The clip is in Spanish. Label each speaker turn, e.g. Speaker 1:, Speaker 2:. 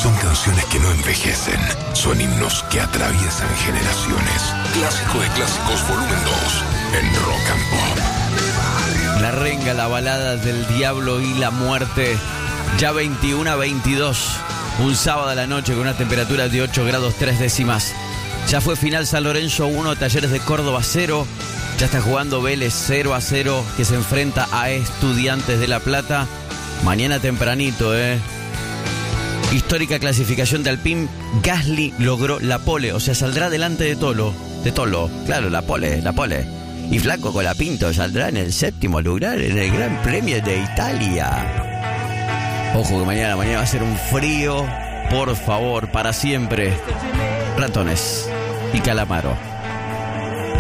Speaker 1: Son canciones que no envejecen, son himnos que atraviesan generaciones. Clásico de Clásicos Volumen 2 en Rock and Pop.
Speaker 2: La renga, la balada del diablo y la muerte. Ya 21:22. Un sábado a la noche con una temperatura de 8 grados 3 décimas. Ya fue final San Lorenzo 1, Talleres de Córdoba 0. Ya está jugando Vélez 0-0, que se enfrenta a Estudiantes de La Plata. Mañana tempranito, Histórica clasificación de Alpine. Gasly logró la pole, o sea, saldrá delante de Tolo. Claro, la pole. Y Flaco Colapinto saldrá en el 7º lugar en el Gran Premio de Italia. Ojo que mañana va a ser un frío, por favor, para siempre. Ratones y Calamaro.